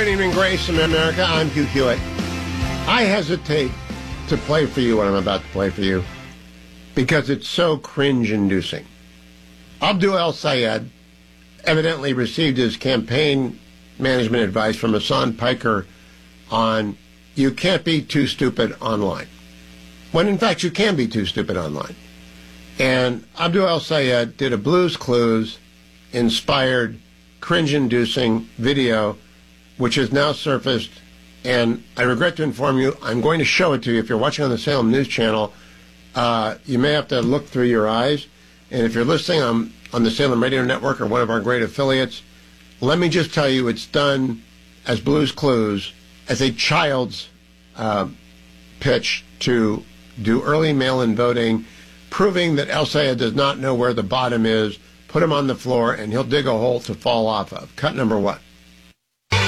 Good evening, Grace in America. I'm Hugh Hewitt. I hesitate to play for you what I'm about to play for you because it's so cringe-inducing. Abdul El-Sayed evidently received his campaign management advice from Hassan Piker on you can't be too stupid online. When, in fact, you can be too stupid online. And Abdul El-Sayed did a Blue's Clues-inspired, cringe-inducing video, which has now surfaced, and I regret to inform you, I'm going to show it to you. If you're watching on the Salem News Channel, you may have to look through your eyes. And if you're listening on the Salem Radio Network or one of our great affiliates, let me just tell you it's done as Blue's Clues, as a child's pitch to do early mail-in voting, proving that El-Sayed does not know where the bottom is, put him on the floor, and he'll dig a hole to fall off of. Cut number one.